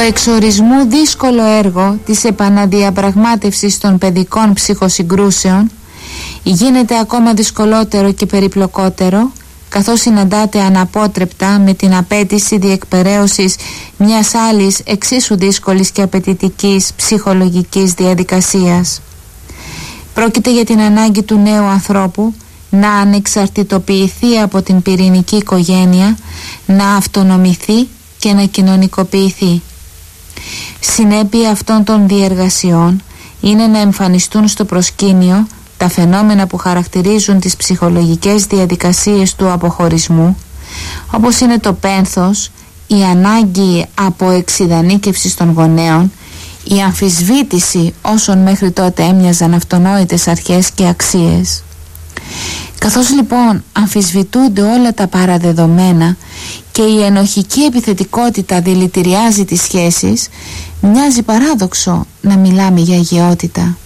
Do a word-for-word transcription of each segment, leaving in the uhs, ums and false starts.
εξορισμού δύσκολο έργο της επαναδιαπραγμάτευσης των παιδικών ψυχοσυγκρούσεων γίνεται ακόμα δυσκολότερο και περιπλοκότερο, καθώς συναντάται αναπότρεπτα με την απέτηση διεκπεραίωσης μιας άλλης εξίσου δύσκολης και απαιτητικής ψυχολογικής διαδικασίας. Πρόκειται για την ανάγκη του νέου ανθρώπου να ανεξαρτητοποιηθεί από την πυρηνική οικογένεια, να αυτονομηθεί και να κοινωνικοποιηθεί. Συνέπεια αυτών των διεργασιών είναι να εμφανιστούν στο προσκήνιο τα φαινόμενα που χαρακτηρίζουν τις ψυχολογικές διαδικασίες του αποχωρισμού, όπως είναι το πένθος, η ανάγκη αποεξιδανίκευσης των γονέων, η αμφισβήτηση όσων μέχρι τότε έμοιαζαν αυτονόητες αρχές και αξίες. Καθώς λοιπόν αμφισβητούνται όλα τα παραδεδομένα και η ενοχική επιθετικότητα δηλητηριάζει τις σχέσεις, μοιάζει παράδοξο να μιλάμε για αγιότητα.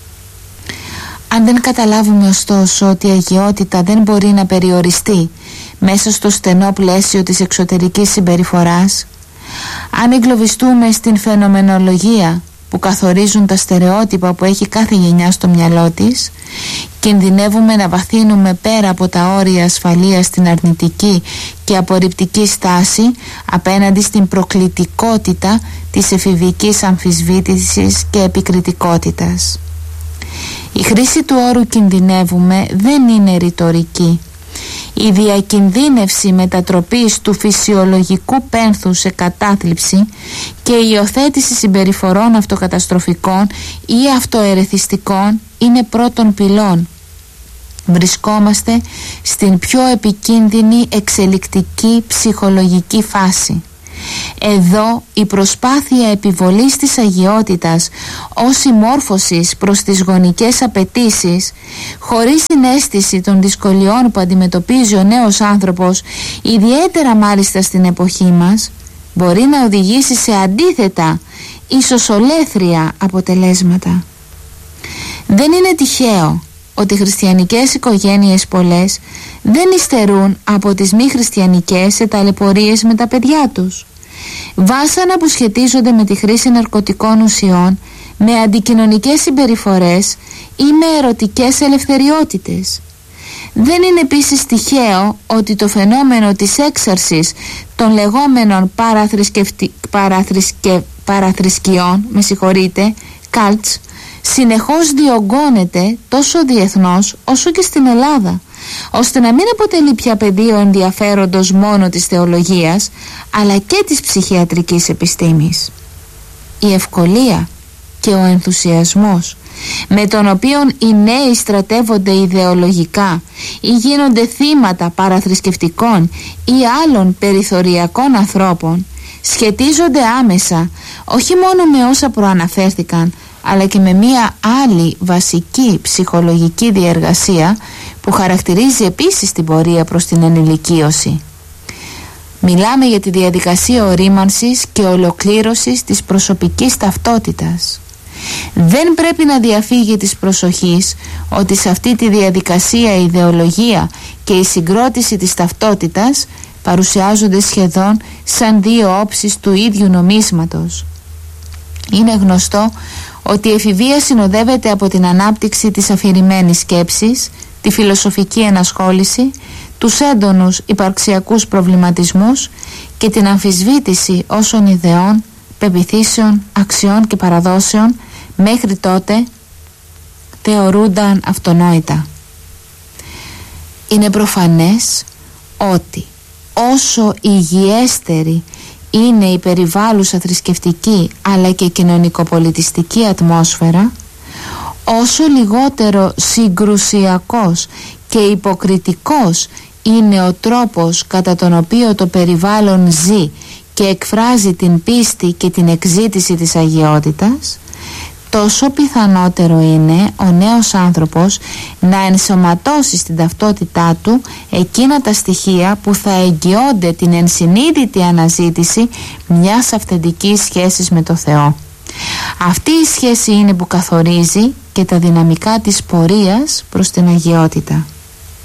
Αν δεν καταλάβουμε ωστόσο ότι η αγιότητα δεν μπορεί να περιοριστεί μέσα στο στενό πλαίσιο της εξωτερικής συμπεριφοράς, αν εγκλωβιστούμε στην φαινομενολογία που καθορίζουν τα στερεότυπα που έχει κάθε γενιά στο μυαλό της, κινδυνεύουμε να βαθύνουμε πέρα από τα όρια ασφαλείας στην αρνητική και απορριπτική στάση απέναντι στην προκλητικότητα της εφηβικής αμφισβήτησης και επικριτικότητας. Η χρήση του όρου κινδυνεύουμε δεν είναι ρητορική. Η διακινδύνευση μετατροπής του φυσιολογικού πένθου σε κατάθλιψη και η υιοθέτηση συμπεριφορών αυτοκαταστροφικών ή αυτοερεθιστικών είναι πρώτων πυλών. Βρισκόμαστε στην πιο επικίνδυνη εξελικτική ψυχολογική φάση. Εδώ η προσπάθεια επιβολής της αγιότητας ως συμμόρφωσης προς τις γονικές απαιτήσεις, χωρίς συναίσθηση των δυσκολιών που αντιμετωπίζει ο νέος άνθρωπος, ιδιαίτερα μάλιστα στην εποχή μας, μπορεί να οδηγήσει σε αντίθετα, ίσως ολέθρια αποτελέσματα. Δεν είναι τυχαίο ότι χριστιανικές οικογένειες πολλές δεν υστερούν από τις μη χριστιανικές σε ταλαιπωρίες με τα παιδιά τους. Βάσανα που σχετίζονται με τη χρήση ναρκωτικών ουσιών, με αντικοινωνικές συμπεριφορές ή με ερωτικές ελευθεριότητες. Δεν είναι επίσης τυχαίο ότι το φαινόμενο της έξαρσης των λεγόμενων παραθρησκευτι... παραθρησκε... παραθρησκειών, με συγχωρείτε, cults, συνεχώς διωγγώνεται τόσο διεθνώς όσο και στην Ελλάδα, ώστε να μην αποτελεί πια πεδίο ενδιαφέροντος μόνο της θεολογίας, αλλά και της ψυχιατρικής επιστήμης. Η ευκολία και ο ενθουσιασμός με τον οποίο οι νέοι στρατεύονται ιδεολογικά ή γίνονται θύματα παραθρησκευτικών ή άλλων περιθωριακών ανθρώπων σχετίζονται άμεσα όχι μόνο με όσα προαναφέρθηκαν, αλλά και με μία άλλη βασική ψυχολογική διεργασία που χαρακτηρίζει επίσης την πορεία προς την ενηλικίωση. Μιλάμε για τη διαδικασία ορίμανσης και ολοκλήρωσης της προσωπικής ταυτότητας. Δεν πρέπει να διαφύγει της προσοχής ότι σε αυτή τη διαδικασία η ιδεολογία και η συγκρότηση της ταυτότητας παρουσιάζονται σχεδόν σαν δύο όψεις του ίδιου νομίσματος. Είναι γνωστό ότι η εφηβεία συνοδεύεται από την ανάπτυξη της αφηρημένης σκέψης, τη φιλοσοφική ενασχόληση, τους έντονους υπαρξιακούς προβληματισμούς και την αμφισβήτηση όσων ιδεών, πεποιθήσεων, αξιών και παραδόσεων μέχρι τότε θεωρούνταν αυτονόητα. Είναι προφανές ότι όσο υγιέστερη είναι η περιβάλλουσα θρησκευτική αλλά και κοινωνικοπολιτιστική ατμόσφαιρα, όσο λιγότερο συγκρουσιακός και υποκριτικός είναι ο τρόπος κατά τον οποίο το περιβάλλον ζει και εκφράζει την πίστη και την εκζήτηση της αγιότητας, τόσο πιθανότερο είναι ο νέος άνθρωπος να ενσωματώσει στην ταυτότητά του εκείνα τα στοιχεία που θα εγγυώνται την ενσυνείδητη αναζήτηση μιας αυθεντικής σχέσης με το Θεό. Αυτή η σχέση είναι που καθορίζει και τα δυναμικά της πορείας προς την αγιότητα.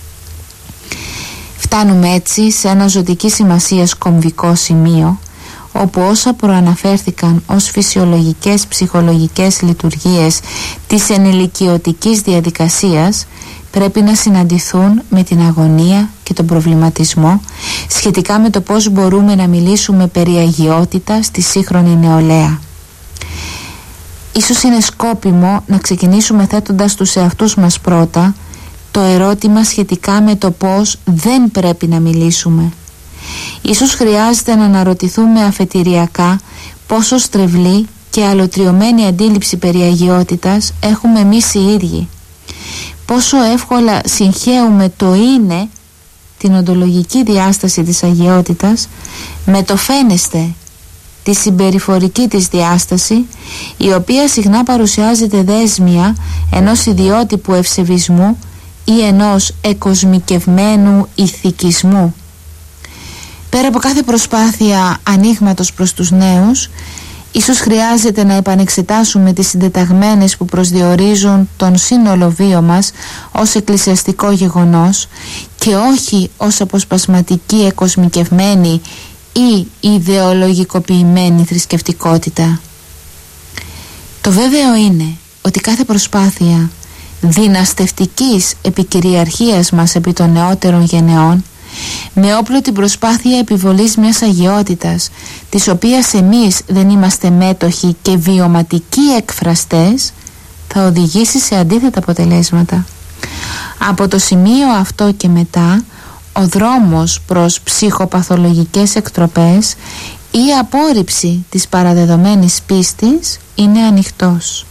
Φτάνουμε έτσι σε ένα ζωτική σημασίας κομβικό σημείο, όπου όσα προαναφέρθηκαν ως φυσιολογικές ψυχολογικές λειτουργίες της ενηλικιωτικής διαδικασίας πρέπει να συναντηθούν με την αγωνία και τον προβληματισμό σχετικά με το πώς μπορούμε να μιλήσουμε περί αγιότητας στη σύγχρονη νεολαία. Ίσως είναι σκόπιμο να ξεκινήσουμε θέτοντας τους εαυτούς μας πρώτα το ερώτημα σχετικά με το πώς δεν πρέπει να μιλήσουμε. Ίσως χρειάζεται να αναρωτηθούμε αφετηριακά πόσο στρεβλή και αλωτριωμένη αντίληψη περί αγιότητας έχουμε εμείς οι ίδιοι. Πόσο εύκολα συγχέουμε το είναι, την οντολογική διάσταση της αγιότητας, με το φαίνεστε, τη συμπεριφορική της διάσταση, η οποία συχνά παρουσιάζεται δέσμια ενός ιδιότυπου ευσεβισμού ή ενός εκοσμικευμένου ηθικισμού. Πέρα από κάθε προσπάθεια ανοίγματος προς τους νέους, ίσως χρειάζεται να επανεξετάσουμε τις συντεταγμένες που προσδιορίζουν τον σύνολο βίο μας ως εκκλησιαστικό γεγονός και όχι ως αποσπασματική εκοσμικευμένη ή ιδεολογικοποιημένη θρησκευτικότητα. Το βέβαιο είναι ότι κάθε προσπάθεια δυναστευτικής επικυριαρχίας μας επί των νεότερων γενεών, με όπλο την προσπάθεια επιβολής μιας αγιότητας της οποίας εμείς δεν είμαστε μέτοχοι και βιωματικοί εκφραστές, θα οδηγήσει σε αντίθετα αποτελέσματα. Από το σημείο αυτό και μετά, ο δρόμος προς ψυχοπαθολογικές εκτροπές ή απόρριψη της παραδεδομένης πίστης είναι ανοιχτός.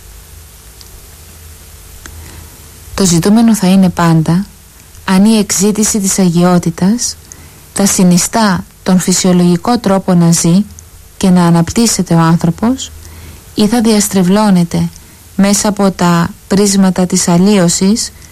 Το ζητούμενο θα είναι πάντα αν η εξζήτηση της αγιότητας θα συνιστά τον φυσιολογικό τρόπο να ζει και να αναπτύσσεται ο άνθρωπος ή θα διαστρεβλώνεται μέσα από τα πρίσματα της αλλίωσης